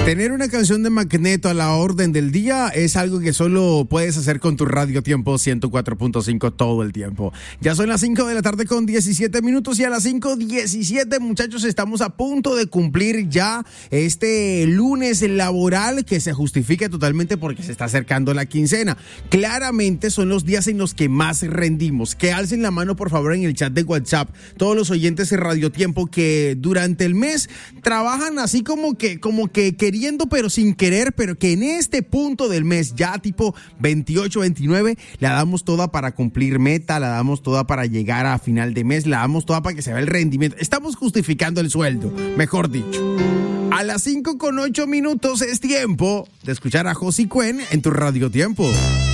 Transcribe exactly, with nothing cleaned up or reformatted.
Tener una canción de Magneto a la orden del día es algo que solo puedes hacer con tu Radio Tiempo ciento cuatro punto cinco todo el tiempo. Ya son las cinco de la tarde con diecisiete minutos y a las cinco diecisiete, muchachos, estamos a punto de cumplir ya este lunes laboral que se justifica totalmente porque se está acercando la quincena. Claramente son los días en los que más rendimos. Que alcen la mano, por favor, en el chat de WhatsApp todos los oyentes de Radio Tiempo que durante el mes trabajan así como que, como que queriendo pero sin querer, pero que en este punto del mes, ya tipo veintiocho, veintinueve, la damos toda para cumplir meta, la damos toda para llegar a final de mes, la damos toda para que se vea el rendimiento. Estamos justificando el sueldo, mejor dicho. A las cinco con ocho minutos es tiempo de escuchar a Josie Cuen en tu Radio Tiempo.